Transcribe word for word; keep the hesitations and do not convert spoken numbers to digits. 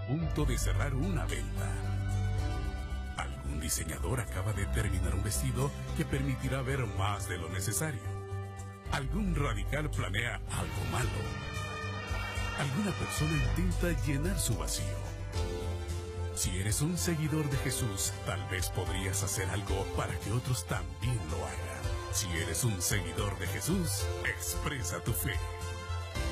a punto de cerrar una venta. Algún diseñador acaba de terminar un vestido que permitirá ver más de lo necesario. Algún radical planea algo malo. Alguna persona intenta llenar su vacío. Si eres un seguidor de Jesús, tal vez podrías hacer algo para que otros también lo hagan. Si eres un seguidor de Jesús, expresa tu fe.